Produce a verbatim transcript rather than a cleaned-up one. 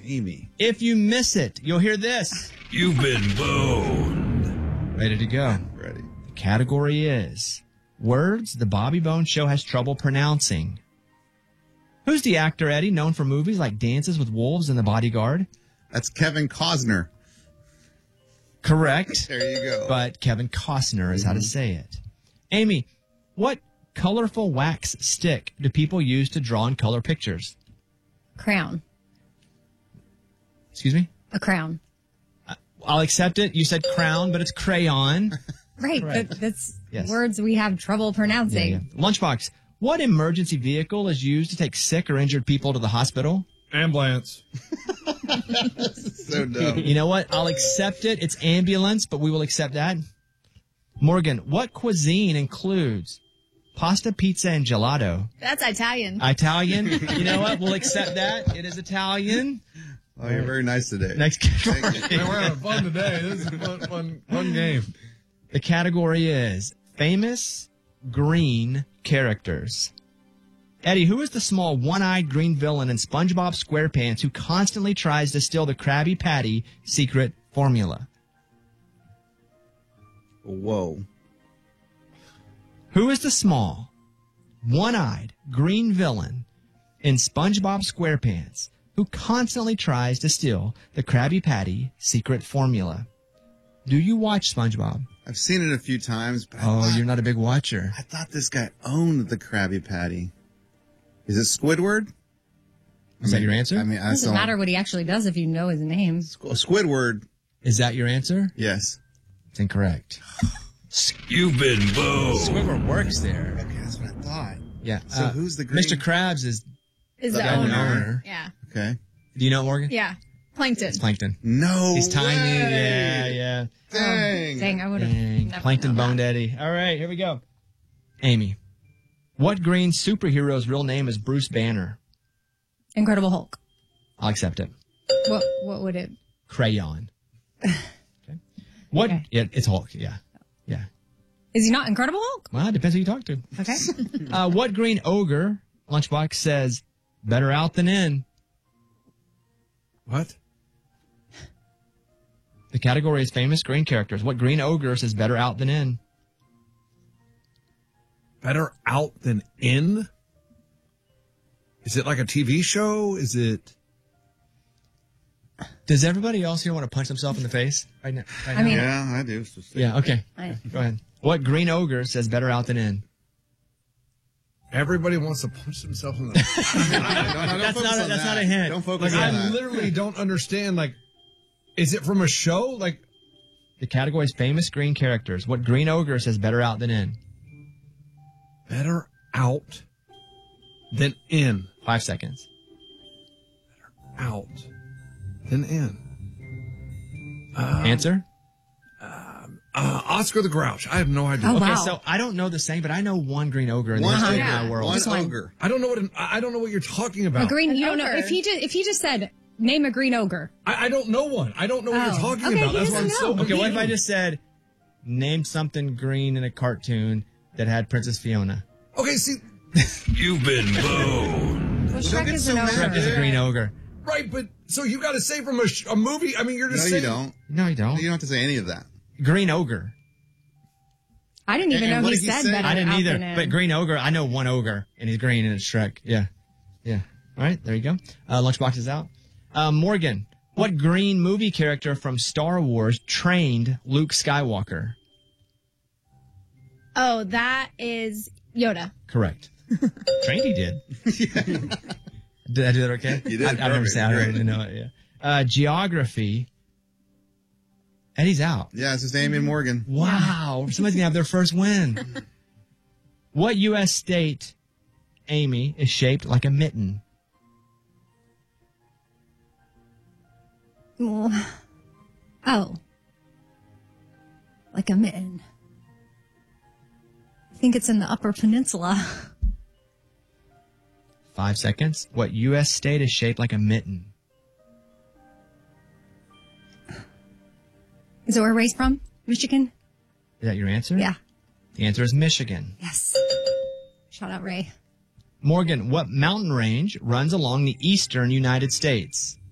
Amy. If you miss it, you'll hear this. You've been boned. Ready to go. Ready. The category is words the Bobby Bones Show has trouble pronouncing. Who's the actor, Eddie, known for movies like Dances with Wolves and The Bodyguard? That's Kevin Costner. Correct. There you go. But Kevin Costner is mm-hmm. how to say it. Amy, what colorful wax stick do people use to draw and color pictures? Crayon. Excuse me? A crown. Uh, I'll accept it. You said crown, but it's crayon. Right, Correct. but that's yes. words we have trouble pronouncing. Yeah, yeah. Lunchbox, what emergency vehicle is used to take sick or injured people to the hospital? Ambulance. So dumb. You know what? I'll accept it. It's ambulance, but we will accept that. Morgan, what cuisine includes pasta, pizza, and gelato? That's Italian. Italian? You know what? We'll accept that. It is Italian. Oh, you're very nice today. Next category. Man, we're having fun today. This is a fun, fun, fun game. The category is famous green characters. Eddie, who is the small one-eyed green villain in SpongeBob SquarePants who constantly tries to steal the Krabby Patty secret formula? Whoa. Who is the small, one-eyed green villain in SpongeBob SquarePants who constantly tries to steal the Krabby Patty secret formula? Do you watch SpongeBob? I've seen it a few times. But oh, thought, you're not a big watcher. I thought this guy owned the Krabby Patty. Is it Squidward? Is I mean, that your answer? I mean, it doesn't I matter what he actually does if you know his name. Squidward. Is that your answer? Yes. It's incorrect. You've been boned. Squidward works there. Okay, that's what I thought. Yeah. So uh, who's the green? Mister Krabs is, Is the the owner. owner. Yeah. Okay. Do you know it, Morgan? Yeah. Plankton. It's Plankton. No He's tiny. way. Yeah, yeah. Dang. Oh, dang, I would have never Plankton known boned that. Eddie. All right, here we go. Amy, what green superhero's real name is Bruce Banner? Incredible Hulk. I'll accept it. What What would it? Crayon. Okay. What? Okay. Yeah, it's Hulk. Yeah. Yeah. Is he not Incredible Hulk? Well, it depends who you talk to. Okay. uh, what green ogre, Lunchbox says, better out than in? What? The category is famous green characters. What green ogre says better out than in? Better out than in? Is it like a T V show? Is it? Does everybody else here want to punch themselves in the face right now? Right I mean, Yeah, I do. So yeah, okay. I, Go ahead. What green ogre says better out than in? Everybody wants to punch themselves in the face. Don't- don't That's focus not a- on that's that. not a hint. Don't focus Like, on I that. literally don't understand. Like, is it from a show? Like, The category is famous green characters. What green ogre says better out than in? better out than in. Five seconds. Out than in. Answer? Uh, Oscar the Grouch. I have no idea. Oh, Okay, wow. so I don't know the same, but I know one green ogre in the One, history yeah. of my world. one one. ogre. I don't know what an, I don't know what you're talking about. a green. You don't know ogre. if he just if he just said name a green ogre. I, I don't know one. I don't know what Oh. you're talking Okay, about. he That's why I'm doesn't so know. Okay, what if I confused. just said, name something green in a cartoon that had Princess Fiona? Okay, see, You've been boned. Well, Don't Shrek get is so an mad. ogre. Shrek is a green ogre. right, but so you got to say from a, sh- a movie. I mean, you're No, just you saying. don't. No, you don't. You don't have to say any of that. Green ogre. I didn't even And know what he did you said say? better. I didn't out either. than in. But green ogre, I know one ogre, and he's green, and it's Shrek. Yeah. Yeah. All right, there you go. Uh, lunchbox is out. Uh, Morgan, what green movie character from Star Wars trained Luke Skywalker? Oh, that is Yoda. Correct. Trained he did. Did I do that okay? You did I, I've never perfect. said I Great. didn't know it, yeah. Uh, geography. Eddie's out. Yeah, it's just Amy and Morgan. Wow. Somebody's going to have their first win. What U S state, Amy, is shaped like a mitten? Oh, like a mitten. I think it's in the Upper Peninsula. Five seconds. What U S state is shaped like a mitten? Is it where Ray's from? Michigan? Is that your answer? Yeah. The answer is Michigan. Yes. Shout out Ray. Morgan, what mountain range runs along the eastern United States?